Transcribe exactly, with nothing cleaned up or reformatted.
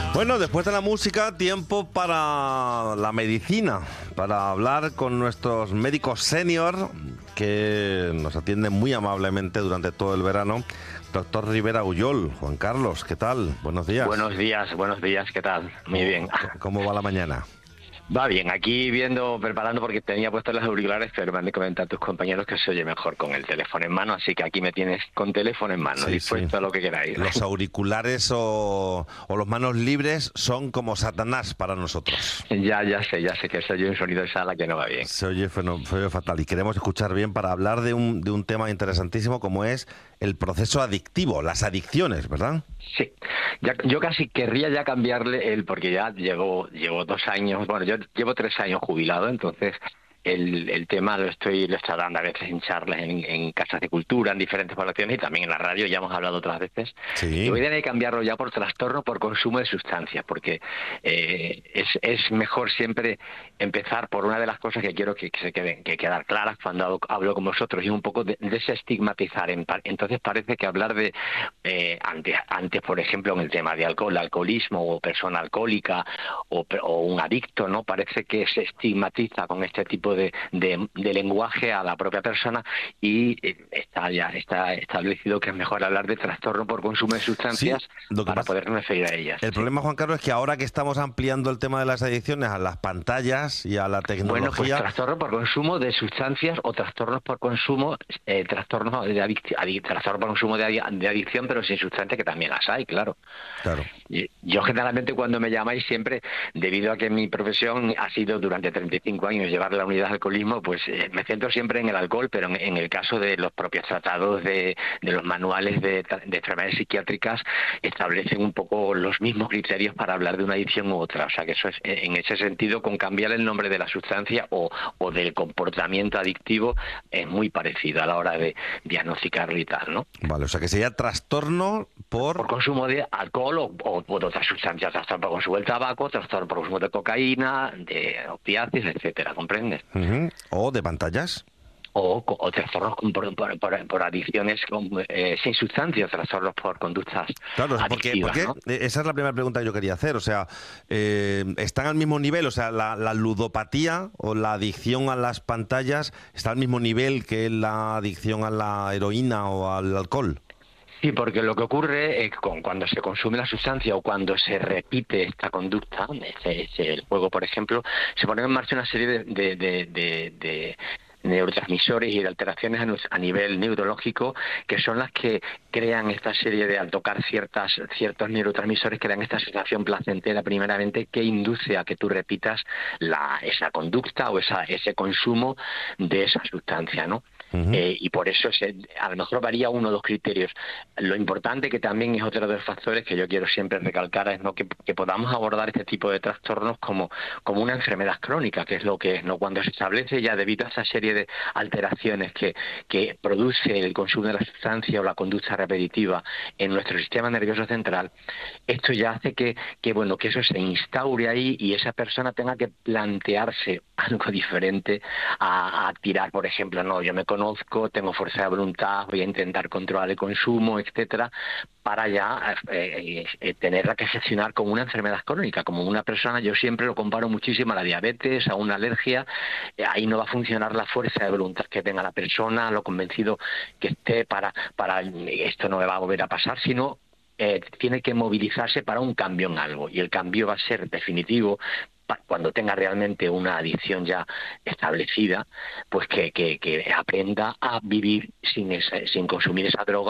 Bueno, después de la música, tiempo para la medicina, para hablar con nuestros médicos senior que nos atienden muy amablemente durante todo el verano. Doctor Rivera Ullol, Juan Carlos, ¿qué tal? Buenos días. Buenos días, buenos días, ¿qué tal? Muy bien. ¿Cómo va la mañana? Va bien, aquí viendo, preparando porque tenía puestos los auriculares, pero me han de comentar tus compañeros que se oye mejor con el teléfono en mano, así que aquí me tienes con teléfono en mano, Sí, dispuesto sí. a lo que queráis. Los auriculares o, o los manos libres son como Satanás para nosotros. Ya, ya sé, ya sé que se oye un sonido de sala que no va bien. Se oye, feno- se oye fatal y queremos escuchar bien para hablar de un, de un tema interesantísimo como es el proceso adictivo, las adicciones, ¿verdad? Sí, ya, yo casi querría ya cambiarle el, porque ya llevo, llevo dos años, bueno, yo llevo tres años jubilado, entonces el, el tema lo estoy lo está dando a veces en charlas en, en casas de cultura, en diferentes poblaciones y también en la radio, ya hemos hablado otras veces. Sí. Y voy a tener que cambiarlo ya por trastorno por consumo de sustancias, porque eh, es, es mejor siempre empezar por una de las cosas que quiero que, que se queden que quedar claras cuando hablo, hablo con vosotros, y un poco de, desestigmatizar. En, entonces parece que hablar de eh, antes, antes, por ejemplo, en el tema de alcohol, alcoholismo o persona alcohólica o, o un adicto, ¿no? Parece que se estigmatiza con este tipo de, de, de lenguaje a la propia persona, y está ya está establecido que es mejor hablar de trastorno por consumo de sustancias, sí, lo que para pasa, poder referir a ellas. el Sí. problema, Juan Carlos, es que ahora que estamos ampliando el tema de las adicciones a las pantallas y a la tecnología... Bueno, pues trastorno por consumo de sustancias o trastornos por consumo, eh, trastornos de adicción, adic trastorno por consumo de, adi de adicción, pero sin sustancia, que también las hay, claro. Claro. Yo generalmente cuando me llamáis siempre, debido a que mi profesión ha sido durante treinta y cinco años llevar la unidad de alcoholismo, pues eh, me centro siempre en el alcohol, pero en, en el caso de los propios tratados de, de los manuales de, de enfermedades psiquiátricas establecen un poco los mismos criterios para hablar de una adicción u otra. O sea que eso es, en ese sentido, con cambiar el nombre de la sustancia o, o del comportamiento adictivo, es muy parecido a la hora de diagnosticarlo y tal, ¿no? Vale, o sea que sería trastorno por... Por consumo de alcohol o, o, o de otras sustancias, trastorno por consumo del tabaco, trastorno por consumo de cocaína, de opiáceos, etcétera, ¿comprendes? Uh-huh. O de pantallas. O, o trastornos por, por, por, por adicciones con, eh, sin sustancias, trastornos por conductas Claro, porque, adictivas, porque ¿no? esa es la primera pregunta que yo quería hacer. O sea, eh, ¿están al mismo nivel? O sea, la, la ludopatía o la adicción a las pantallas está al mismo nivel que la adicción a la heroína o al alcohol. Sí, porque lo que ocurre es con cuando se consume la sustancia o cuando se repite esta conducta, ese, ese, el juego, por ejemplo, se pone en marcha una serie de, de, de, de, de neurotransmisores y de alteraciones a nivel neurológico, que son las que crean esta serie de, al tocar ciertas ciertos neurotransmisores, crean esta sensación placentera primeramente, que induce a que tú repitas la, esa conducta o esa, ese consumo de esa sustancia, ¿no? Uh-huh. eh, y por eso se, a lo mejor varía uno o dos criterios. Lo importante, que también es otro de los factores que yo quiero siempre recalcar, es ¿no? que, que podamos abordar este tipo de trastornos como, como una enfermedad crónica, que es lo que es, ¿no? Cuando se establece ya debido a esa serie de alteraciones que, que produce el consumo de la sustancia o la conducta repetitiva en nuestro sistema nervioso central, esto ya hace que, que, bueno, que eso se instaure ahí y esa persona tenga que plantearse algo diferente a, a tirar, por ejemplo, no, yo me conozco, tengo fuerza de voluntad, voy a intentar controlar el consumo, etcétera, para ya eh, eh, tenerla que gestionar como una enfermedad crónica, como una persona. Yo siempre lo comparo muchísimo a la diabetes, a una alergia. Eh, ahí no va a funcionar la fuerza de voluntad que tenga la persona, lo convencido que esté para, para esto no me va a volver a pasar, sino eh, tiene que movilizarse para un cambio en algo, y el cambio va a ser definitivo cuando tenga realmente una adicción ya establecida, pues que, que, que aprenda a vivir sin, esa, sin consumir esa droga